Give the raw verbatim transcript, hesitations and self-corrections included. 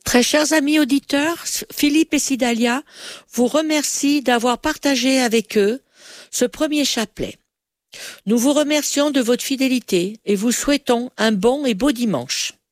Très chers amis auditeurs, Philippe et Sidalia vous remercient d'avoir partagé avec eux ce premier chapelet. Nous vous remercions de votre fidélité et vous souhaitons un bon et beau dimanche.